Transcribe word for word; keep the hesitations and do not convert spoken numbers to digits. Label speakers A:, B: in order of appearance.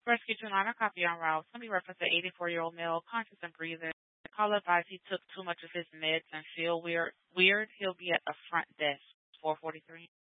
A: Rescue two nine, copy on route. Somebody referenced an eighty-four-year-old male, conscious and breathing. The caller advised he took too much of his meds and feel weird. Weird. He'll be at the front desk. four forty-three.